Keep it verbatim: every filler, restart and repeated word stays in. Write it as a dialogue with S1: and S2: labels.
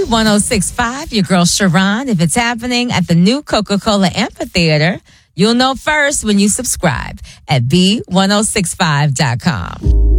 S1: one oh six point five, your girl Sharon. If it's happening at the new Coca-Cola Amphitheater, you'll know first when you subscribe at B ten sixty-five dot com.